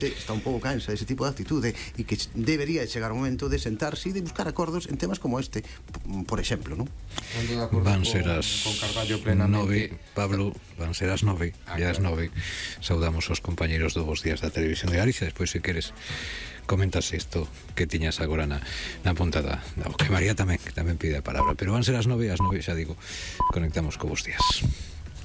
está un pouco cansa ese tipo de actitude e que debería chegar o momento de sentarse e de buscar acordos en temas como este, por exemplo, non? Van ser as 9, Pablo, van ser as 9, ya as 9. Saudamos aos compañeiros do Bos Días da Televisión de Galicia. Despois, se queres, comentas isto que tiñas agora na puntada, que María tamén pide a palabra, pero van ser as 9, xa digo, conectamos co Bos Días.